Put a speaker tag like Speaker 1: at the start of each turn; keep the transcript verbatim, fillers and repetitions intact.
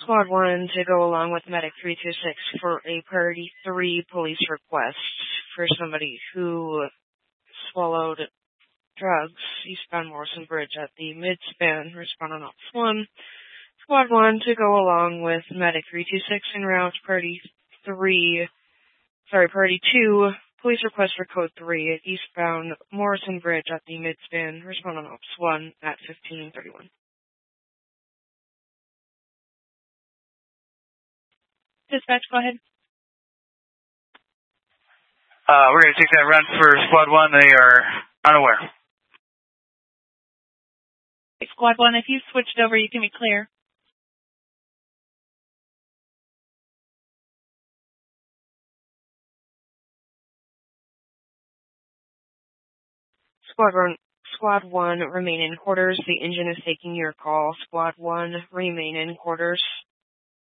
Speaker 1: Squad one to go along with Medic three two six for a Priority three police request for somebody who swallowed drugs eastbound Morrison Bridge at the mid-span. Respond on Ops one. Squad one to go along with Medic three two six en route. Priority three, sorry, Priority two, police request for Code three at eastbound Morrison Bridge at the mid-span. Respond on Ops one at fifteen thirty-one. Dispatch, go ahead.
Speaker 2: Uh, we're going to take that run for Squad one. They are unaware.
Speaker 3: Squad one, if you switched over, you can be clear.
Speaker 1: Squad one, Squad one, remain in quarters. The engine is taking your call. Squad one, remain in quarters.